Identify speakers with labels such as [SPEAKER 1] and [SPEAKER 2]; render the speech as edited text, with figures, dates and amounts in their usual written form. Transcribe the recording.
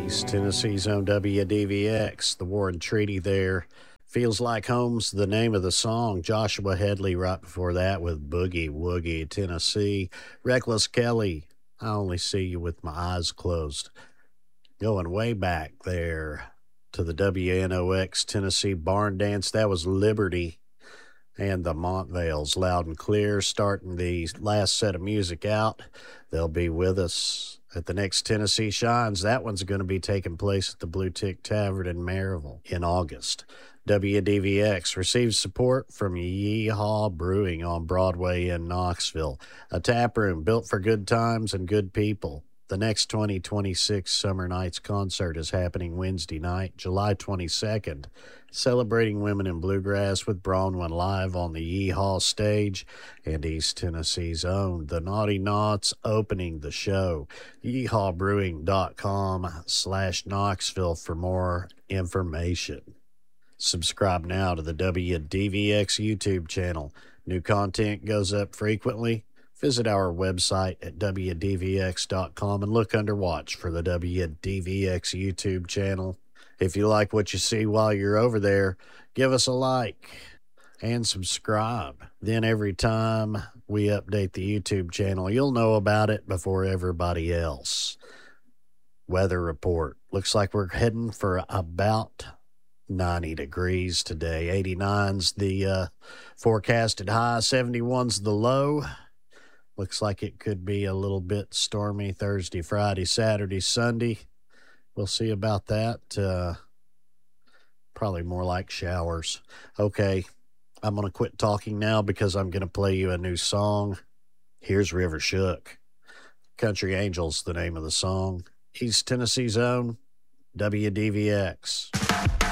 [SPEAKER 1] East Tennessee's own WDVX. The War and Treaty there. Feels Like Home's the name of the song. Joshua Headley right before that with Boogie Woogie, Tennessee. Reckless Kelly, I Only See You With My Eyes Closed. Going way back there to the WNOX Tennessee Barn Dance. That was Liberty and the Montvales, Loud and Clear, starting the last set of music out. They'll be with us at the next Tennessee Shines. That one's going to be taking place at the Blue Tick Tavern in Maryville in August. WDVX receives support from Yeehaw Brewing on Broadway in Knoxville, a tap room built for good times and good people. The next 2026 Summer Nights concert is happening Wednesday night, July 22nd, celebrating women in bluegrass with Bronwyn live on the Yeehaw stage and East Tennessee's own The Naughty Knots opening the show. YeehawBrewing.com/Knoxville for more information. Subscribe now to the WDVX YouTube channel. New content goes up frequently. Visit our website at WDVX.com and look under Watch for the WDVX YouTube channel. If you like what you see while you're over there, give us a like and subscribe. Then every time we update the YouTube channel, you'll know about it before everybody else. Weather report. Looks like we're heading for about 90 degrees today. 89's the forecasted high, 71's the low. Looks like it could be a little bit stormy Thursday, Friday, Saturday, Sunday. We'll see about that. Probably more like showers. Okay, I'm going to quit talking now because I'm going to play you a new song. Here's River Shook. Country Angels, the name of the song. East Tennessee's own WDVX.